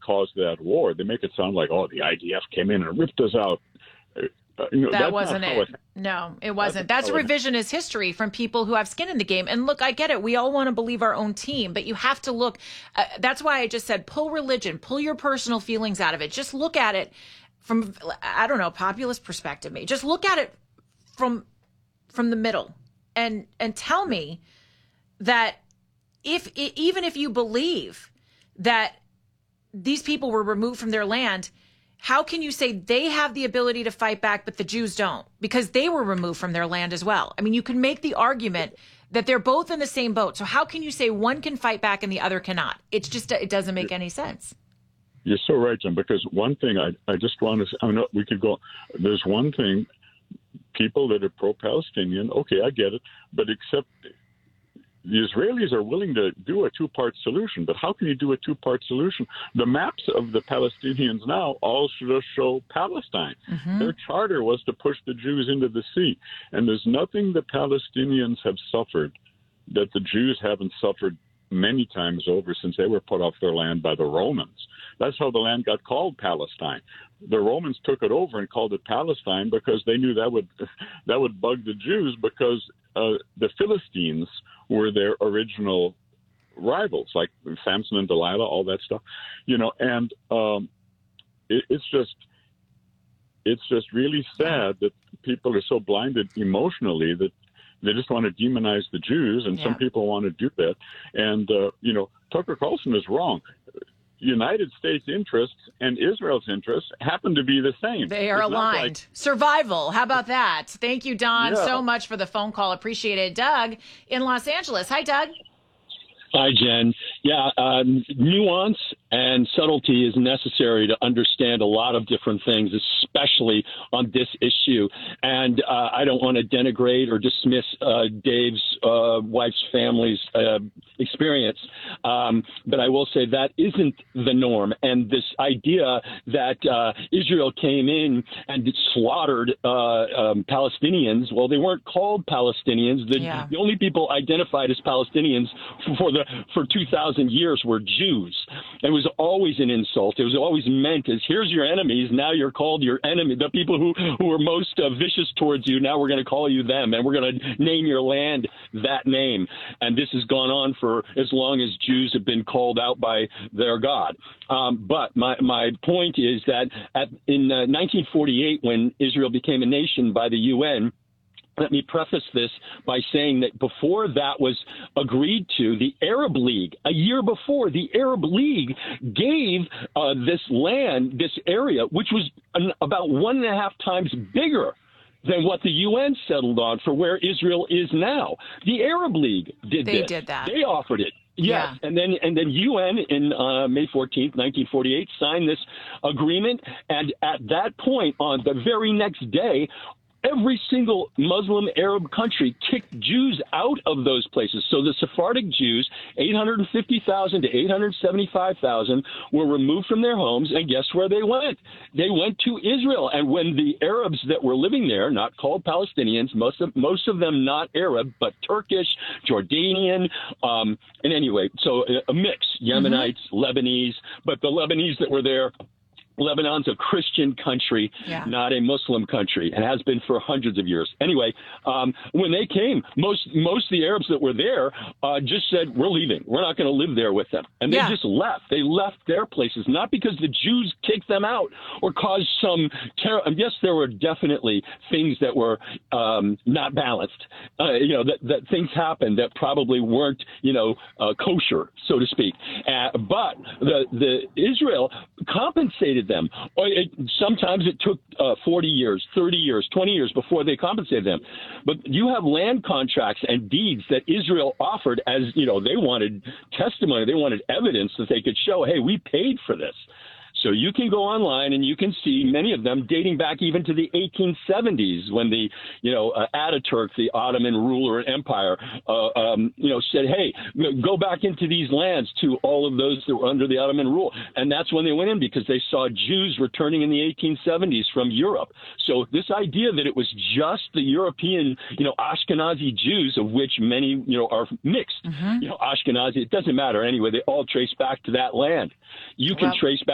caused that war. They make it sound like, oh, the IDF came in and ripped us out. That wasn't it. No, it wasn't. That's revisionist history from people who have skin in the game. And look, I get it. We all want to believe our own team, but you have to look. That's why I just said pull religion, pull your personal feelings out of it. Just look at it from, I don't know, populist perspective. Maybe just look at it from the middle and tell me that even if you believe that these people were removed from their land, how can you say they have the ability to fight back, but the Jews don't? Because they were removed from their land as well. I mean, you can make the argument that they're both in the same boat. So how can you say one can fight back and the other cannot? It's just, it doesn't make any sense. You're so right, Jim, because one thing I just want to, I know we could go, there's one thing, people that are pro-Palestinian, okay, I get it, but except the Israelis are willing to do a two-part solution, but how can you do a two-part solution? The maps of the Palestinians now all just show Palestine. Mm-hmm. Their charter was to push the Jews into the sea, and there's nothing the Palestinians have suffered that the Jews haven't suffered many times over since they were put off their land by the Romans. That's how the land got called Palestine. The Romans took it over and called it Palestine because they knew that would bug the Jews, because the Philistines were their original rivals, like Samson and Delilah, all that stuff, and it's just really sad that people are so blinded emotionally that they just want to demonize the Jews, and some people want to do that. And, Tucker Carlson is wrong. United States interests and Israel's interests happen to be the same. They are aligned. Survival. How about that? Thank you, Don, so much for the phone call. Appreciate it. Doug in Los Angeles. Hi, Doug. Hi, Jen. Yeah, nuance and subtlety is necessary to understand a lot of different things, especially on this issue. And I don't want to denigrate or dismiss Dave's wife's family's experience, but I will say that isn't the norm. And this idea that Israel came in and slaughtered Palestinians, well, they weren't called Palestinians. The only people identified as Palestinians for 2,000 years were Jews. It was always an insult. It was always meant as, here's your enemies, now you're called your enemy. The people who were most vicious towards you, now we're going to call you them, and we're going to name your land that name. And this has gone on for as long as Jews have been called out by their God. But my point is that in 1948, when Israel became a nation by the UN, let me preface this by saying that before that was agreed to, the Arab League, a year before, the Arab League gave this land, this area, which was about 1.5 times bigger than what the UN settled on for where Israel is now. The Arab League did that. They offered it. Yes, yeah. and then UN in May 14th, 1948, signed this agreement, and at that point, on the very next day, every single Muslim Arab country kicked Jews out of those places. So the Sephardic Jews, 850,000 to 875,000, were removed from their homes, and guess where they went? They went to Israel. And when the Arabs that were living there, not called Palestinians, most of them not Arab, but Turkish, Jordanian, and anyway, so a mix, Yemenites, Lebanese, but the Lebanese that were there, Lebanon's a Christian country, not a Muslim country, and has been for hundreds of years. Anyway, when they came, most of the Arabs that were there just said, we're leaving. We're not going to live there with them. And they just left. They left their places, not because the Jews kicked them out or caused some terror. And yes, there were definitely things that were not balanced, that things happened that probably weren't, kosher, so to speak. But the Israel compensated them. Sometimes it took 40 years, 30 years, 20 years before they compensated them. But you have land contracts and deeds that Israel offered as, they wanted testimony. They wanted evidence that they could show, hey, we paid for this. So you can go online and you can see many of them dating back even to the 1870s when the, Ataturk, the Ottoman ruler and empire, said, hey, go back into these lands to all of those that were under the Ottoman rule. And that's when they went in because they saw Jews returning in the 1870s from Europe. So this idea that it was just the European, Ashkenazi Jews, of which many, are mixed, Ashkenazi, it doesn't matter anyway. They all trace back to that land. You can trace back